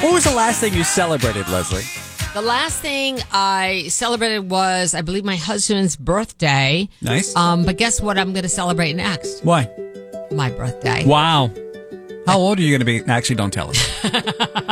What was the last thing you celebrated, Leslie? The last thing I celebrated was, I believe, my husband's birthday. Nice. But guess what I'm going to celebrate next? Why? My birthday. Wow. How old are you going to be? Actually, don't tell us.